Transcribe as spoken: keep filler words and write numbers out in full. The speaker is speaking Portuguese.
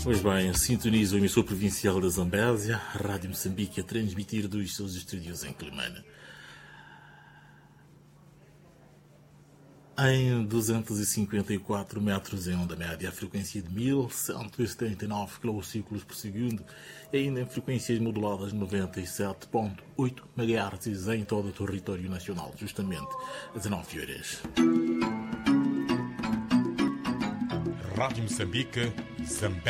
Pois bem, sintoniza o emissor provincial da Zambésia, a Rádio Moçambique, a transmitir dos seus estúdios em Climana. Em duzentos e cinquenta e quatro metros em onda média, a frequência de mil cento e setenta e nove quilociclos por segundo, e ainda em frequências moduladas de noventa e sete vírgula oito megahertz em todo o território nacional, justamente às dezenove horas. Rádio Moçambique, Zambésia.